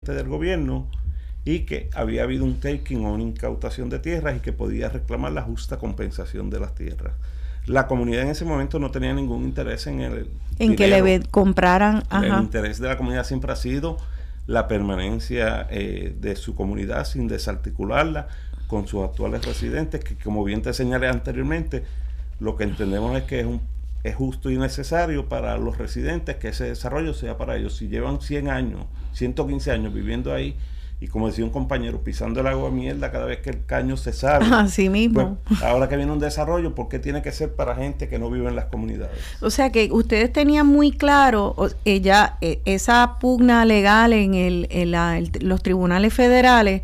presidente del gobierno y que había habido un taking o una incautación de tierras y que podía reclamar la justa compensación de las tierras. La comunidad en ese momento no tenía ningún interés en el en dinero. Que le compraran. El interés de la comunidad siempre ha sido la permanencia de su comunidad sin desarticularla con sus actuales residentes, que como bien te señalé anteriormente, lo que entendemos es que es justo y necesario para los residentes que ese desarrollo sea para ellos. Si llevan 100 años, 115 años viviendo ahí, y como decía un compañero, pisando el agua de mierda cada vez que el caño se sale. Así mismo. Pues, ahora que viene un desarrollo, ¿por qué tiene que ser para gente que no vive en las comunidades? O sea que ustedes tenían muy claro esa pugna legal en los tribunales federales.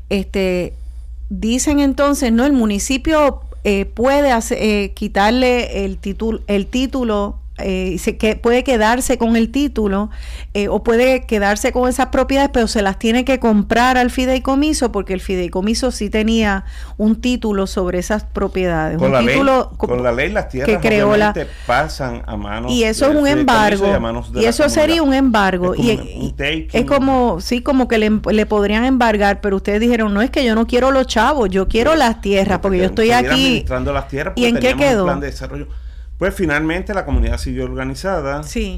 Dicen entonces, ¿no? El municipio puede quitarle el título. Puede quedarse con el título o puede quedarse con esas propiedades, pero se las tiene que comprar al fideicomiso, porque el fideicomiso sí tenía un título sobre esas propiedades. Con la ley las tierras que obviamente pasan a manos y eso es un embargo, y eso sería un embargo, es como como que le podrían embargar, pero ustedes dijeron, no, es que yo no quiero los chavos, yo quiero las tierras, porque yo estoy aquí administrando las tierras. ¿Y en qué quedó? Un plan de desarrollo. Pues finalmente la comunidad siguió organizada. Sí.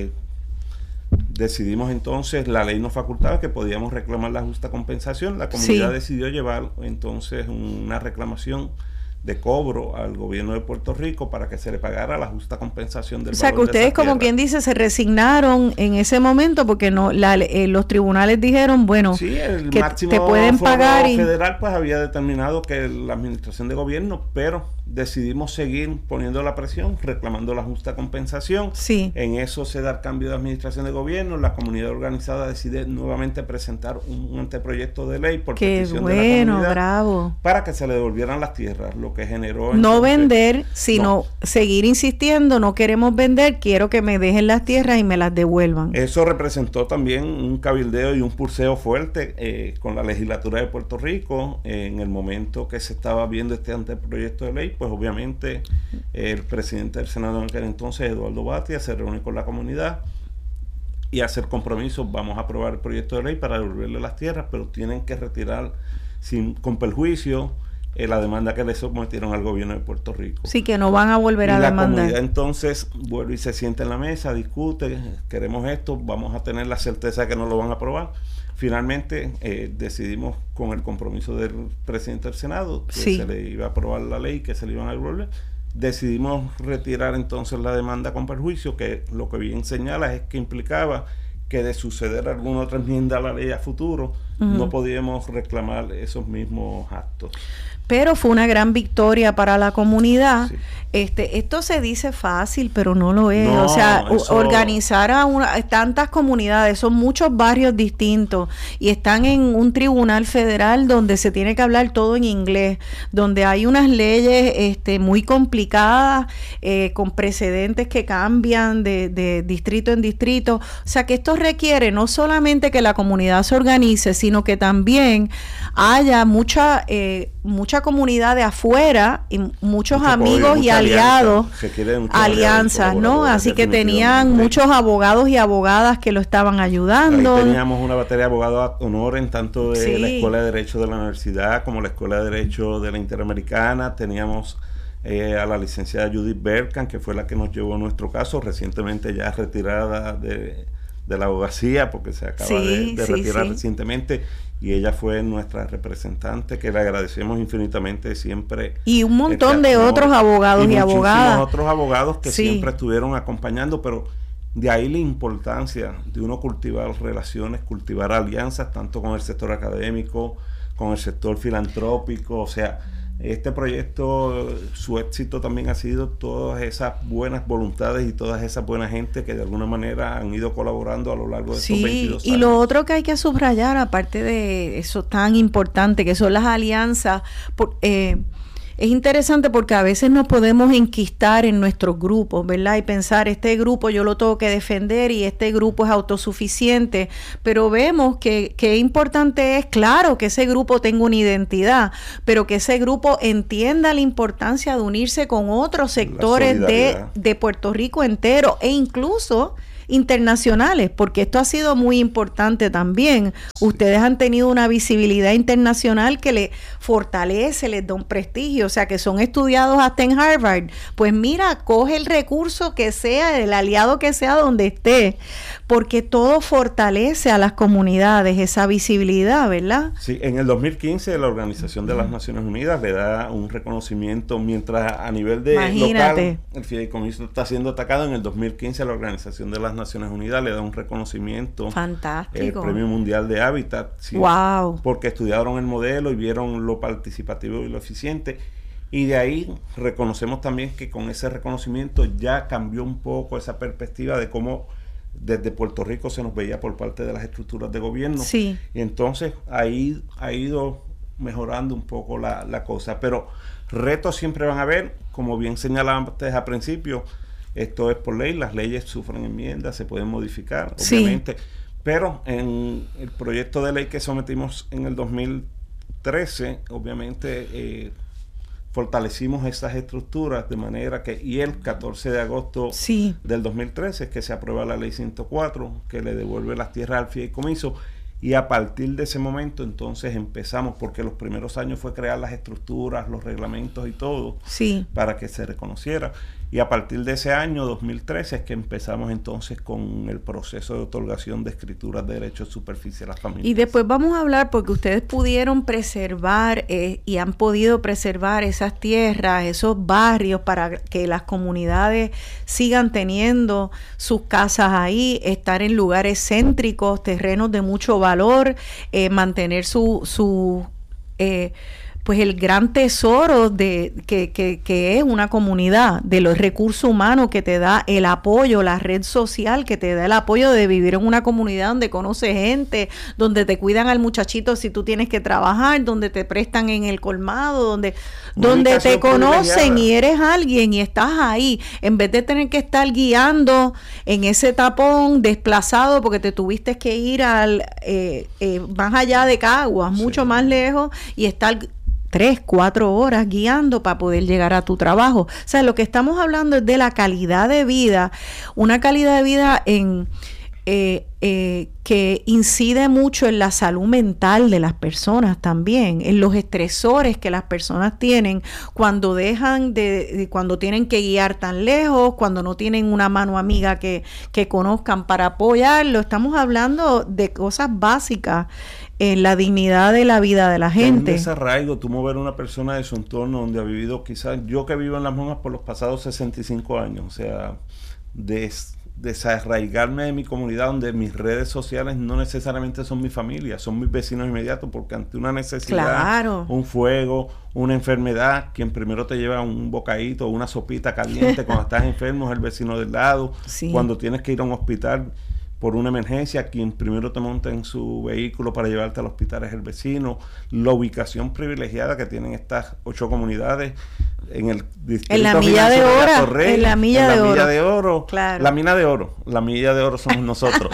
Decidimos entonces, la ley nos facultaba que podíamos reclamar la justa compensación. La comunidad decidió llevar entonces una reclamación de cobro al gobierno de Puerto Rico para que se le pagara la justa compensación del valor de esa tierra. O sea, que ustedes, como quien dice, se resignaron en ese momento porque los tribunales dijeron, bueno, sí, el que máximo te pueden pagar. Federal pues había determinado que la administración de gobierno, pero decidimos seguir poniendo la presión, reclamando la justa compensación. Sí. En eso se da el cambio de administración de gobierno. La comunidad organizada decide nuevamente presentar un anteproyecto de ley por petición de la comunidad, bravo, para que se le devolvieran las tierras, lo que generó no vender, sino seguir insistiendo, no queremos vender, quiero que me dejen las tierras y me las devuelvan. Eso representó también un cabildeo y un pulseo fuerte con la legislatura de Puerto Rico en el momento que se estaba viendo este anteproyecto de ley. Pues obviamente el presidente del Senado en aquel entonces, Eduardo Batia, se reúne con la comunidad y hacer compromisos. Vamos a aprobar el proyecto de ley para devolverle las tierras, pero tienen que retirar con perjuicio la demanda que le sometieron al gobierno de Puerto Rico. Sí, que no van a volver a demandar. La comunidad entonces vuelve y se sienta en la mesa, discute, queremos esto, vamos a tener la certeza de que no lo van a aprobar. Finalmente decidimos, con el compromiso del presidente del Senado, que se le iba a aprobar la ley, que se le iban a devolver. Decidimos retirar entonces la demanda con perjuicio, que lo que bien señala es que implicaba que de suceder alguna otra enmienda a la ley a futuro, no podíamos reclamar esos mismos actos. Pero fue una gran victoria para la comunidad. Sí. Esto se dice fácil, pero no lo es. No, o sea, organizar a tantas comunidades, son muchos barrios distintos y están en un tribunal federal donde se tiene que hablar todo en inglés, donde hay unas leyes muy complicadas, con precedentes que cambian de distrito en distrito. O sea, que esto requiere no solamente que la comunidad se organice, sino que también haya mucha comunidad de afuera y muchos amigos y aliados, alianzas, ¿no? Así que tenían muchos abogados y abogadas que lo estaban ayudando. Ahí teníamos una batería de abogados ad honorem, tanto de la Escuela de Derecho de la Universidad como la Escuela de Derecho de la Interamericana. Teníamos a la licenciada Judith Berkan, que fue la que nos llevó nuestro caso, recientemente ya retirada de la abogacía, porque se acaba de retirar recientemente, y ella fue nuestra representante, que le agradecemos infinitamente siempre. Y un montón de otros abogados y abogadas. Otros abogados que siempre estuvieron acompañando, pero de ahí la importancia de uno cultivar relaciones, cultivar alianzas, tanto con el sector académico, con el sector filantrópico. O sea, este proyecto, su éxito también ha sido todas esas buenas voluntades y todas esas buenas gente que de alguna manera han ido colaborando a lo largo de estos 22 años. Y lo otro que hay que subrayar, aparte de eso tan importante que son las alianzas, es interesante porque a veces nos podemos enquistar en nuestros grupos, ¿verdad? Y pensar, este grupo yo lo tengo que defender y este grupo es autosuficiente, pero vemos que importante es, claro, que ese grupo tenga una identidad, pero que ese grupo entienda la importancia de unirse con otros sectores de Puerto Rico entero, e incluso internacionales, porque esto ha sido muy importante también. Sí. Ustedes han tenido una visibilidad internacional que le fortalece, les da un prestigio, o sea, que son estudiados hasta en Harvard. Pues mira, coge el recurso que sea, el aliado que sea donde esté, porque todo fortalece a las comunidades, esa visibilidad, ¿verdad? Sí, en el 2015 la Organización de las Naciones Unidas le da un reconocimiento, mientras a nivel de local el fideicomiso está siendo atacado. En el 2015 la Organización de las Naciones Unidas le da un reconocimiento, fantástico, el Premio Mundial de Hábitat, sí, wow, porque estudiaron el modelo y vieron lo participativo y lo eficiente, y de ahí reconocemos también que con ese reconocimiento ya cambió un poco esa perspectiva de cómo desde Puerto Rico se nos veía por parte de las estructuras de gobierno. Sí. Y entonces ahí ha ido mejorando un poco la cosa, pero retos siempre van a haber, como bien señalaban ustedes al principio. Esto es por ley, las leyes sufren enmiendas, se pueden modificar, obviamente, sí. Pero en el proyecto de ley que sometimos en el 2013, obviamente fortalecimos esas estructuras de manera que, y el 14 de agosto sí. del 2013 es que se aprueba la ley 104, que le devuelve las tierras al fideicomiso, y a partir de ese momento entonces empezamos, porque los primeros años fue crear las estructuras, los reglamentos y todo, sí. para que se reconociera. Y a partir de ese año, 2013, es que empezamos entonces con el proceso de otorgación de escrituras de derechos de superficie a las familias. Y después vamos a hablar, porque ustedes pudieron preservar y han podido preservar esas tierras, esos barrios, para que las comunidades sigan teniendo sus casas ahí, estar en lugares céntricos, terrenos de mucho valor, mantener pues el gran tesoro de que es una comunidad, de los recursos humanos que te da el apoyo, la red social que te da el apoyo de vivir en una comunidad donde conoces gente, donde te cuidan al muchachito si tú tienes que trabajar, donde te prestan en el colmado, donde te conocen y eres alguien y estás ahí, en vez de tener que estar guiando en ese tapón desplazado porque te tuviste que ir al más allá de Caguas, mucho más lejos, y estar 3, 4 horas guiando para poder llegar a tu trabajo. O sea, lo que estamos hablando es de la calidad de vida, una calidad de vida que incide mucho en la salud mental de las personas también, en los estresores que las personas tienen cuando cuando tienen que guiar tan lejos, cuando no tienen una mano amiga que conozcan para apoyarlo. Estamos hablando de cosas básicas en la dignidad de la vida de la gente. En ese arraigo, tú mover a una persona de su entorno donde ha vivido, quizás yo que vivo en Las Monjas por los pasados 65 años, o sea, desarraigarme de mi comunidad, donde mis redes sociales no necesariamente son mi familia, son mis vecinos inmediatos, porque ante una necesidad, claro, un fuego, una enfermedad, quien primero te lleva un bocadito o una sopita caliente cuando estás enfermo es el vecino del lado. Sí. Cuando tienes que ir a un hospital por una emergencia, quien primero te monta en su vehículo para llevarte al hospital es el vecino. La ubicación privilegiada que tienen estas 8 comunidades en el distrito, en la milla de oro, Torrey, en la milla de oro, claro. La mina de oro somos nosotros.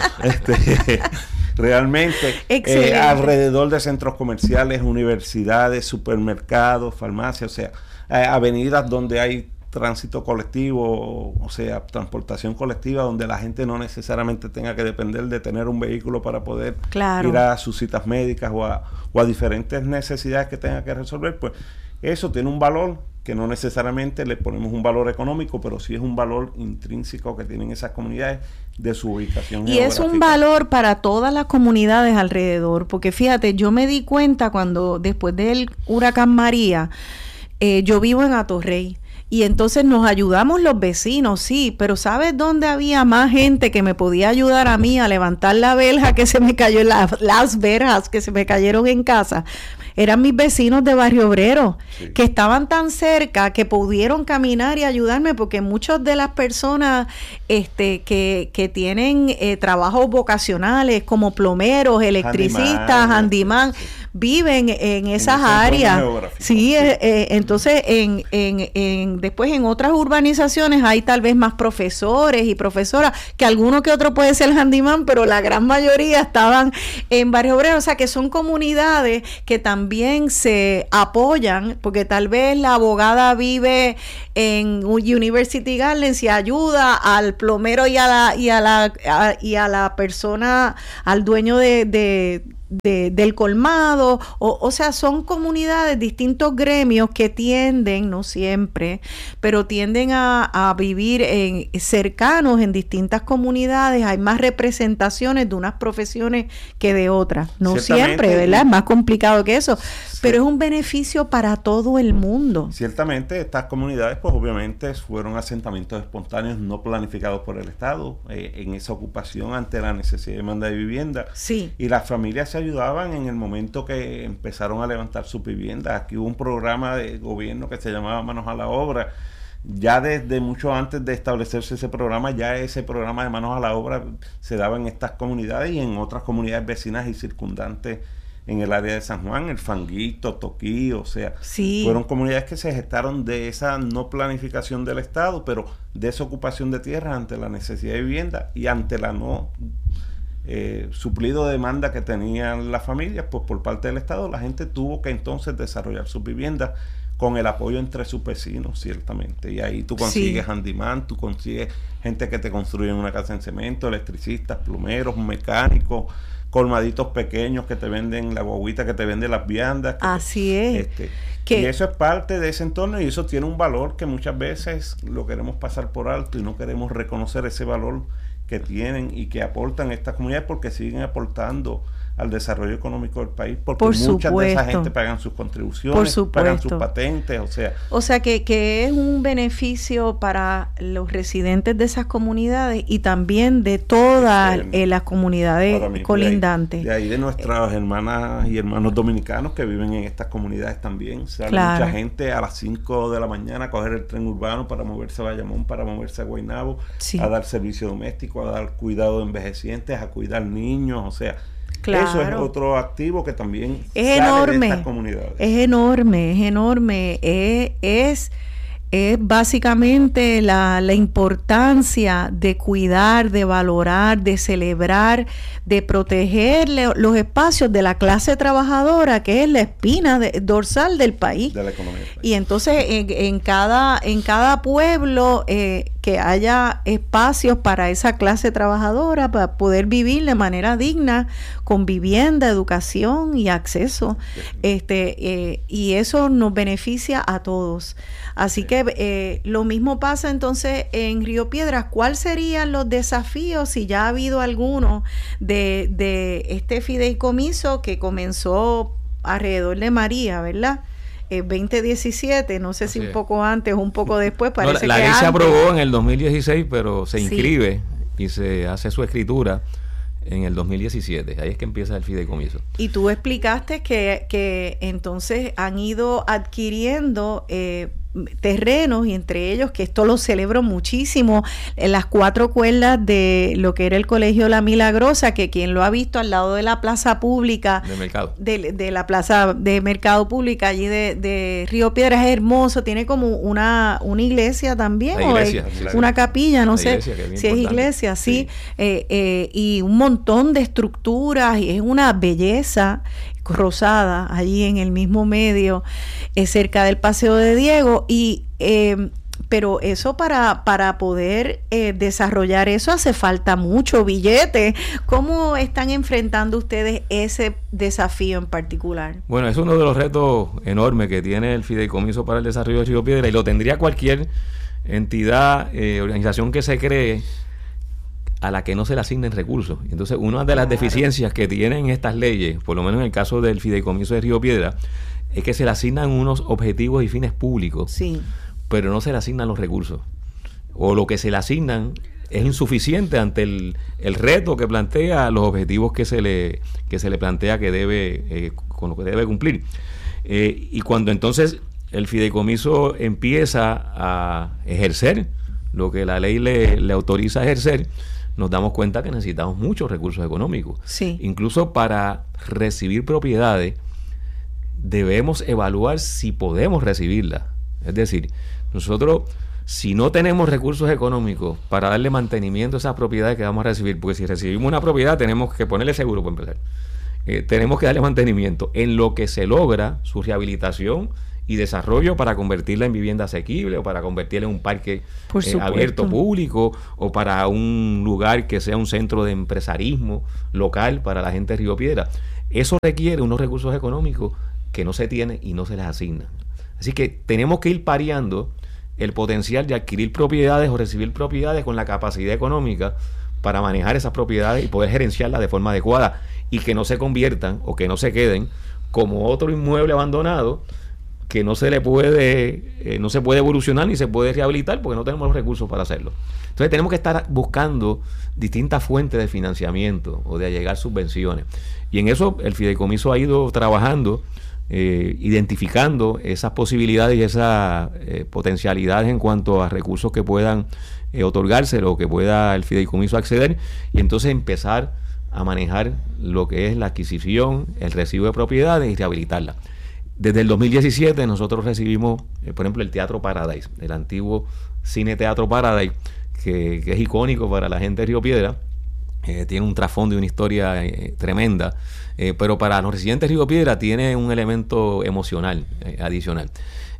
Realmente alrededor de centros comerciales, universidades, supermercados, farmacias, o sea, avenidas donde hay tránsito colectivo, o sea, transportación colectiva, donde la gente no necesariamente tenga que depender de tener un vehículo para poder ir a sus citas médicas o a diferentes necesidades que tenga que resolver. Pues eso tiene un valor que no necesariamente le ponemos un valor económico, pero sí es un valor intrínseco que tienen esas comunidades de su ubicación geográfica. Y es un valor para todas las comunidades alrededor, porque fíjate, yo me di cuenta cuando después del huracán María, yo vivo en Atorrey, y entonces nos ayudamos los vecinos, sí, pero ¿sabes dónde había más gente que me podía ayudar a mí a levantar la verja que se me cayó, las verjas que se me cayeron en casa? Eran mis vecinos de Barrio Obrero, sí, que estaban tan cerca que pudieron caminar y ayudarme, porque muchas de las personas que tienen trabajos vocacionales como plomeros, electricistas, handyman, sí, viven en esas áreas. Sí, entonces después en otras urbanizaciones hay tal vez más profesores y profesoras, que alguno que otro puede ser handyman, pero la gran mayoría estaban en barrios obreros. O sea, que son comunidades que también se apoyan, porque tal vez la abogada vive en University Gardens y ayuda al plomero y a la persona, al dueño del colmado, o sea, son comunidades, distintos gremios que tienden, no siempre, pero tienden a vivir cercanos en distintas comunidades. Hay más representaciones de unas profesiones que de otras, no siempre, ¿verdad? Es más complicado que eso, pero es un beneficio para todo el mundo. Ciertamente, estas comunidades, pues obviamente fueron asentamientos espontáneos no planificados por el Estado, en esa ocupación ante la necesidad de demanda de vivienda. Sí. Y las familias se ayudaban en el momento que empezaron a levantar sus viviendas. Aquí hubo un programa de gobierno que se llamaba Manos a la Obra. Ya desde mucho antes de establecerse ese programa, ya ese programa de Manos a la Obra se daba en estas comunidades y en otras comunidades vecinas y circundantes en el área de San Juan, El Fanguito, Toquí, o sea, sí, fueron comunidades que se gestaron de esa no planificación del Estado, pero de esa ocupación de tierra ante la necesidad de vivienda y ante la no suplido de demanda que tenían las familias, pues por parte del Estado, la gente tuvo que entonces desarrollar sus viviendas con el apoyo entre sus vecinos, ciertamente. Y ahí tú consigues handyman, tú consigues gente que te construye una casa en cemento, electricistas, plomeros, mecánicos, colmaditos pequeños que te venden la guaguita, que te venden las viandas. Así es. Y eso es parte de ese entorno y eso tiene un valor que muchas veces lo queremos pasar por alto y no queremos reconocer ese valor que tienen y que aportan estas comunidades, porque siguen aportando al desarrollo económico del país, porque muchas de esa gente pagan sus contribuciones, pagan sus patentes, o sea que es un beneficio para los residentes de esas comunidades y también de todas las comunidades colindantes. De ahí de nuestras hermanas y hermanos dominicanos que viven en estas comunidades también. Sale mucha gente a las 5 de la mañana a coger el tren urbano para moverse a Bayamón, para moverse a Guaynabo, a dar servicio doméstico, a dar cuidado de envejecientes, a cuidar niños, o sea, eso es otro activo que también es sale enorme, de estas comunidades. Es enorme. Es básicamente la importancia de cuidar, de valorar, de celebrar, de proteger los espacios de la clase trabajadora, que es la espina dorsal del país. De la economía del país. Y entonces en cada pueblo que haya espacios para esa clase trabajadora, para poder vivir de manera digna, con vivienda, educación y acceso. Y eso nos beneficia a todos. Así que lo mismo pasa entonces en Río Piedras. ¿Cuáles serían los desafíos, si ya ha habido alguno, de este fideicomiso que comenzó alrededor de María, ¿verdad? 2017, no sé si un poco antes o un poco después, parece la que ley antes. Se aprobó en el 2016, pero se inscribe y se hace su escritura en el 2017. Ahí es que empieza el fideicomiso. Y tú explicaste que entonces han ido adquiriendo terrenos, y entre ellos, que esto lo celebro muchísimo, en las 4 cuerdas de lo que era el Colegio La Milagrosa, que quien lo ha visto al lado de la plaza pública de mercado, de la plaza de mercado pública allí de Río Piedras, es hermoso, tiene como una iglesia también, una capilla, no sé si es iglesia, sí. Y un montón de estructuras, y es una belleza rosada allí en el mismo medio, cerca del Paseo de Diego, pero eso para poder desarrollar eso hace falta mucho billete. ¿Cómo están enfrentando ustedes ese desafío en particular? Bueno, es uno de los retos enormes que tiene el Fideicomiso para el Desarrollo de Río Piedras, y lo tendría cualquier entidad, organización que se cree a la que no se le asignen recursos. Entonces, una de las deficiencias que tienen estas leyes, por lo menos en el caso del Fideicomiso de Río Piedras, es que se le asignan unos objetivos y fines públicos, pero no se le asignan los recursos. O lo que se le asignan es insuficiente ante el reto que plantea, los objetivos que se le plantea que debe, con lo que debe cumplir. Y cuando entonces el Fideicomiso empieza a ejercer lo que la ley le autoriza a ejercer, nos damos cuenta que necesitamos muchos recursos económicos. Incluso para recibir propiedades debemos evaluar si podemos recibirla. Es decir, nosotros, si no tenemos recursos económicos para darle mantenimiento a esas propiedades que vamos a recibir, porque si recibimos una propiedad tenemos que ponerle seguro para empezar, tenemos que darle mantenimiento en lo que se logra su rehabilitación y desarrollo para convertirla en vivienda asequible o para convertirla en un parque abierto público o para un lugar que sea un centro de empresarismo local para la gente de Río Piedra. Eso requiere unos recursos económicos que no se tienen y no se les asignan. Así que tenemos que ir pareando el potencial de adquirir propiedades o recibir propiedades con la capacidad económica para manejar esas propiedades y poder gerenciarlas de forma adecuada y que no se conviertan o que no se queden como otro inmueble abandonado que no se le puede, no se puede evolucionar ni se puede rehabilitar porque no tenemos los recursos para hacerlo. Entonces tenemos que estar buscando distintas fuentes de financiamiento o de allegar subvenciones. Y en eso el fideicomiso ha ido trabajando, identificando esas posibilidades y esas potencialidades en cuanto a recursos que puedan otorgárselo o que pueda el fideicomiso acceder, y entonces empezar a manejar lo que es la adquisición, el recibo de propiedades y rehabilitarla. Desde el 2017 nosotros recibimos, por ejemplo, el Teatro Paradise, el antiguo Cine Teatro Paradise, que es icónico para la gente de Río Piedra. Tiene un trasfondo y una historia tremenda, pero para los residentes de Río Piedra tiene un elemento emocional adicional.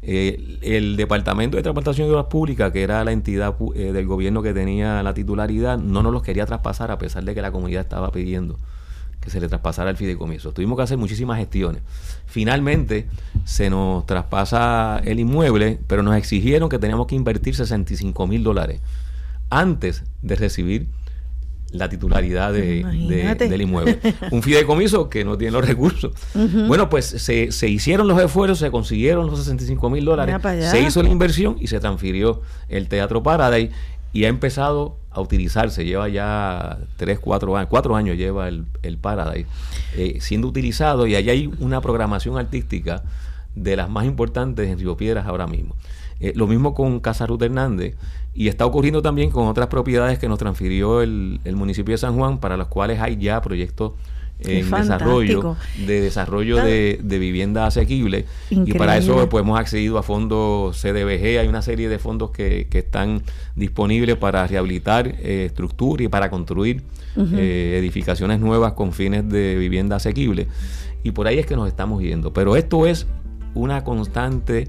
El Departamento de Transportación y Obras Públicas, que era la entidad del gobierno que tenía la titularidad, no nos los quería traspasar a pesar de que la comunidad estaba pidiendo que se le traspasara el fideicomiso. Tuvimos que hacer muchísimas gestiones. Finalmente se nos traspasa el inmueble, pero nos exigieron que teníamos que invertir $65,000 antes de recibir la titularidad del inmueble. Un fideicomiso que no tiene los recursos. Uh-huh. Bueno, pues se hicieron los esfuerzos, se consiguieron los $65,000, se hizo la inversión y se transfirió el Teatro Paradise y ha empezado a utilizarse. Lleva ya 4 años lleva el Paradise siendo utilizado, y allá hay una programación artística de las más importantes en Río Piedras ahora mismo. Lo mismo con Casa Ruth Hernández, y está ocurriendo también con otras propiedades que nos transfirió el municipio de San Juan, para los cuales hay ya proyectos en desarrollo de vivienda asequible. Increíble. Y para eso pues hemos accedido a fondos CDBG. Hay una serie de fondos que están disponibles para rehabilitar estructuras y para construir edificaciones nuevas con fines de vivienda asequible, y por ahí es que nos estamos yendo. Pero esto es una constante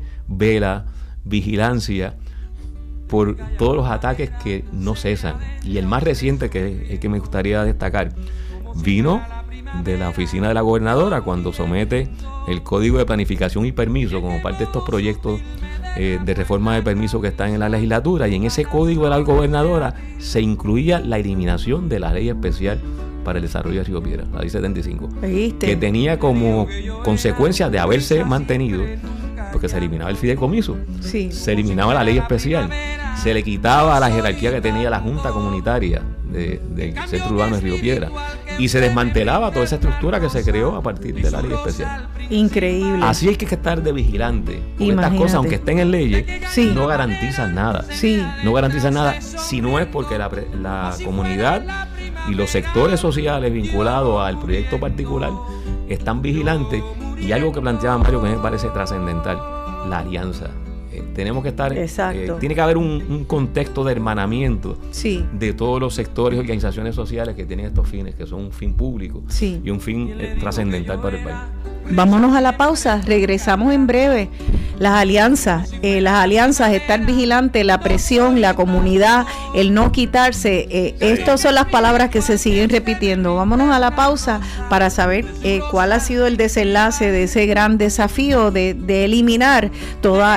vigilancia por todos los ataques que no cesan, y el más reciente, que es el que me gustaría destacar, vino de la oficina de la gobernadora cuando somete el Código de Planificación y Permiso como parte de estos proyectos de reforma de permiso que están en la legislatura, y en ese código de la gobernadora se incluía la eliminación de la ley especial para el desarrollo de Río Piedras, la ley 75, que tenía como consecuencia de haberse mantenido, porque se eliminaba el fideicomiso, se eliminaba la ley especial, se le quitaba la jerarquía que tenía la Junta Comunitaria del Centro Urbano de Río Piedras, y se desmantelaba toda esa estructura que se creó a partir de la ley especial. Increíble. Así hay que estar de vigilante. Estas cosas, aunque estén en leyes, no garantizan nada. No garantizan nada si no es porque la comunidad y los sectores sociales vinculados al proyecto particular están vigilantes. Y algo que planteaba Mario que me parece trascendental, la alianza. Tenemos que estar, tiene que haber un contexto de hermanamiento de todos los sectores y organizaciones sociales que tienen estos fines, que son un fin público y un fin trascendental para el país. Vámonos a la pausa, regresamos en breve. Las alianzas, estar vigilante, la presión, la comunidad, el no quitarse, estas son las palabras que se siguen repitiendo. Vámonos a la pausa para saber cuál ha sido el desenlace de ese gran desafío de eliminar toda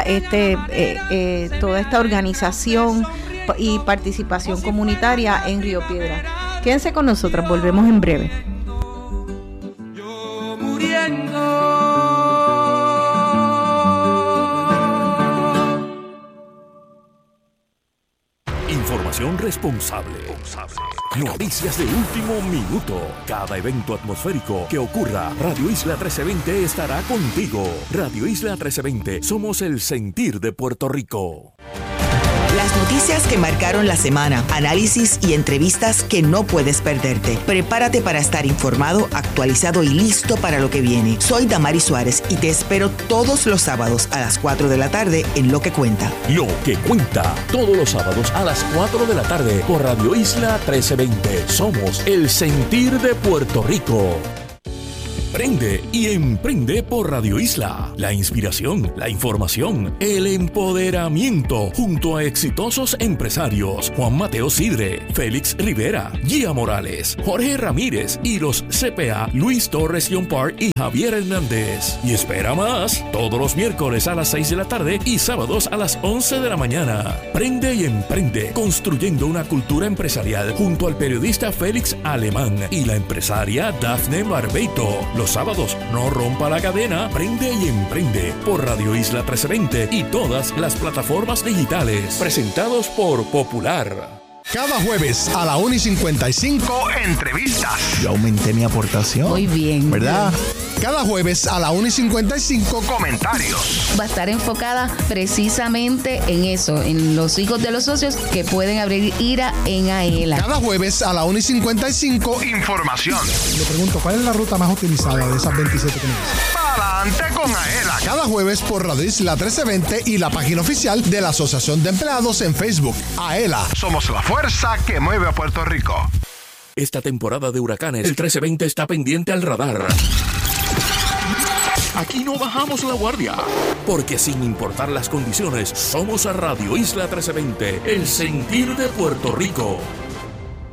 esta organización y participación comunitaria en Río Piedras. Quédense con nosotros, volvemos en breve. Información responsable. Noticias de último minuto. Cada evento atmosférico que ocurra, Radio Isla 1320 estará contigo. Radio Isla 1320, somos el sentir de Puerto Rico. Las noticias que marcaron la semana, análisis y entrevistas que no puedes perderte. Prepárate para estar informado, actualizado y listo para lo que viene. Soy Damari Suárez y te espero todos los sábados a las 4 de la tarde en Lo que Cuenta. Lo que Cuenta, todos los sábados a las 4 de la tarde por Radio Isla 1320. Somos el sentir de Puerto Rico. Prende y emprende por Radio Isla. La inspiración, la información, el empoderamiento junto a exitosos empresarios Juan Mateo Sidre, Félix Rivera, Gia Morales, Jorge Ramírez y los CPA Luis Torres Yompar y Javier Hernández. Y espera más, todos los miércoles a las 6 de la tarde y sábados a las 11 de la mañana. Prende y emprende, construyendo una cultura empresarial junto al periodista Félix Alemán y la empresaria Dafne Barbeito. Los sábados, no rompa la cadena, prende y emprende por Radio Isla 1320 y todas las plataformas digitales. Presentados por Popular. Cada jueves a la 1:55, entrevistas. Yo aumenté mi aportación. Muy bien. ¿Verdad? Cada jueves a la 1:55, comentarios. Va a estar enfocada precisamente en eso, en los hijos de los socios que pueden abrir IRA en AELA. Cada jueves a la 1:55, información. Le pregunto, ¿cuál es la ruta más utilizada de esas 27 que me dicen? Adelante con AELA. Cada jueves por Radio Isla 1320 y la página oficial de la Asociación de Empleados en Facebook. AELA. Somos la fuerza que mueve a Puerto Rico. Esta temporada de huracanes, el 1320 está pendiente al radar. Aquí no bajamos la guardia, porque sin importar las condiciones, somos a Radio Isla 1320, el sentir de Puerto Rico.